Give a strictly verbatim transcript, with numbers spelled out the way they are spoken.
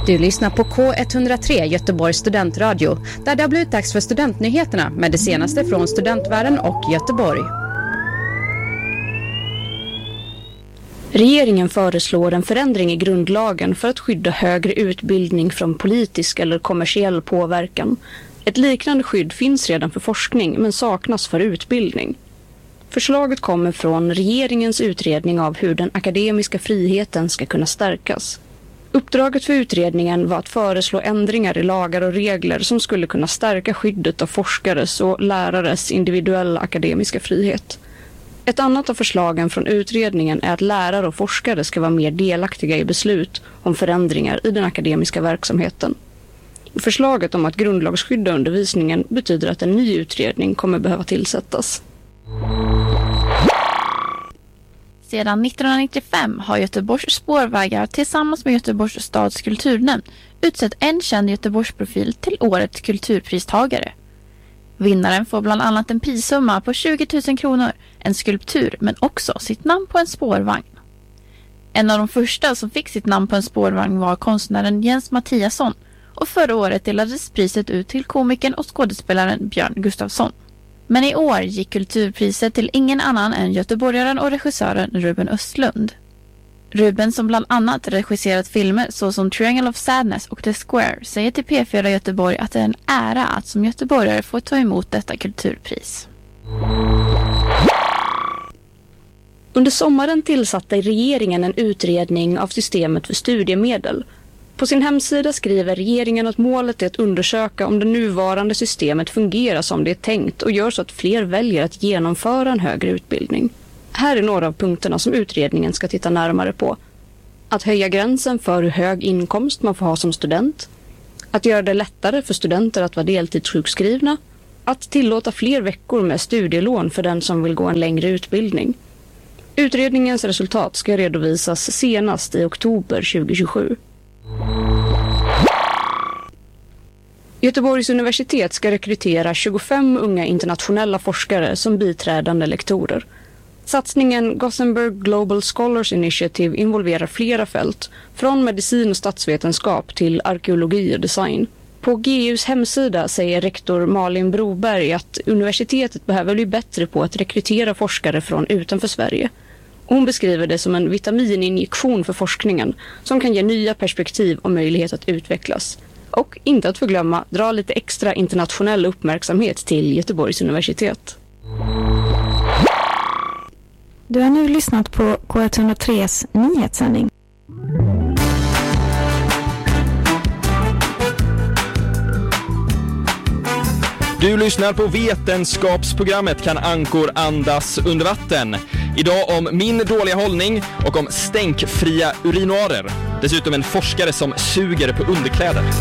Du lyssnar på K ett noll tre Göteborgs studentradio, där det har blivit dags för studentnyheterna med det senaste från studentvärlden och Göteborg. Regeringen föreslår en förändring i grundlagen för att skydda högre utbildning från politisk eller kommersiell påverkan. Ett liknande skydd finns redan för forskning men saknas för utbildning. Förslaget kommer från regeringens utredning av hur den akademiska friheten ska kunna stärkas. Uppdraget för utredningen var att föreslå ändringar i lagar och regler som skulle kunna stärka skyddet av forskares och lärares individuella akademiska frihet. Ett annat av förslagen från utredningen är att lärare och forskare ska vara mer delaktiga i beslut om förändringar i den akademiska verksamheten. Förslaget om att grundlagsskydda undervisningen betyder att en ny utredning kommer behöva tillsättas. Sedan nittonhundranittiofem har Göteborgs spårvägar tillsammans med Göteborgs stads kulturnämnd utsett en känd Göteborgsprofil till årets kulturpristagare. Vinnaren får bland annat en prissumma på tjugo tusen kronor, en skulptur men också sitt namn på en spårvagn. En av de första som fick sitt namn på en spårvagn var konstnären Jens Mattiasson, och förra året delades priset ut till komikern och skådespelaren Björn Gustafsson. Men i år gick kulturpriset till ingen annan än göteborgaren och regissören Ruben Östlund. Ruben, som bland annat regisserat filmer såsom Triangle of Sadness och The Square, säger till P fyra Göteborg att det är en ära att som göteborgare få ta emot detta kulturpris. Under sommaren tillsatte regeringen en utredning av systemet för studiemedel. På sin hemsida skriver regeringen att målet är att undersöka om det nuvarande systemet fungerar som det är tänkt och gör så att fler väljer att genomföra en högre utbildning. Här är några av punkterna som utredningen ska titta närmare på. Att höja gränsen för hur hög inkomst man får ha som student. Att göra det lättare för studenter att vara deltidssjukskrivna. Att tillåta fler veckor med studielån för den som vill gå en längre utbildning. Utredningens resultat ska redovisas senast i oktober tjugohundratjugosju. Göteborgs universitet ska rekrytera tjugofem unga internationella forskare som biträdande lektorer. Satsningen Gothenburg Global Scholars Initiative involverar flera fält, från medicin och statsvetenskap till arkeologi och design. På G U:s hemsida säger rektor Malin Broberg att universitetet behöver bli bättre på att rekrytera forskare från utanför Sverige. Hon beskriver det som en vitamininjektion för forskningen som kan ge nya perspektiv och möjlighet att utvecklas. Och inte att förglömma, dra lite extra internationell uppmärksamhet till Göteborgs universitet. Du har nu lyssnat på K ett noll tres nyhetssändning. Du lyssnar på vetenskapsprogrammet Kan ankor andas under vatten? Idag om min dåliga hållning och om stänkfria urinoarer. Dessutom en forskare som suger på underkläder.